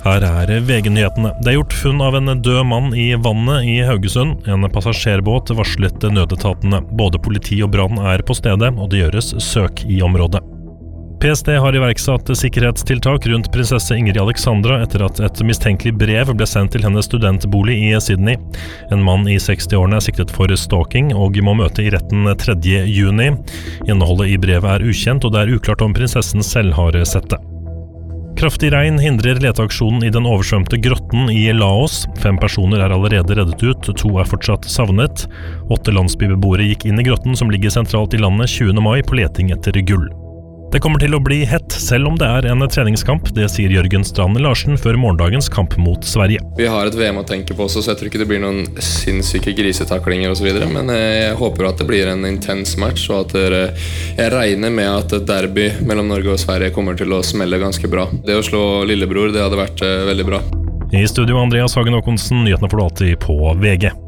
Her VG-nyhetene. Det gjort funn av en død mann i vannet i Haugesund. En passasjerbåt varslet nødetatene. Både politi og brann på stedet, og det gjøres søk i området. PST har iverksatt sikkerhetstiltak rundt prinsesse Ingrid Alexandra etter at et mistenkelig brev ble sendt til hennes studentbolig i Sydney. En mann i 60-årene siktet for stalking og må møte i retten 3. juni. Innholdet i brevet ukjent, og det uklart om prinsessen selv har sett det. Kraftig regn hindrer leteaksjonen i den oversvømte grotten i Laos. 5 personer allerede reddet ut, 2 fortsatt savnet. 8 landsbybeboere gikk inn i grotten som ligger sentralt i landet 20. mai på leting etter gull. Det kommer til å bli hett, selv om det en treningskamp, det sier Jørgen Strand Larsen før morgendagens kamp mot Sverige. Vi har et VM å tenke på også, så jeg tror ikke det blir noen sinnssyke grisetaklinger og så videre, men jeg håper at det blir en intens match, og at jeg regner med at derby mellom Norge og Sverige kommer til å smelle ganske bra. Det å slå lillebror, det hadde vært veldig bra. I studio Andreas Hagen Håkonsen, nyhetene får du alltid på VG.